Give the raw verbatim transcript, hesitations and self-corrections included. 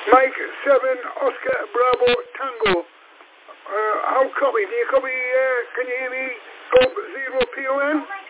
Mike seven Oscar Bravo Tango. Uh, how copy? Do you copy? Uh, can you hear me? Go zero P O N.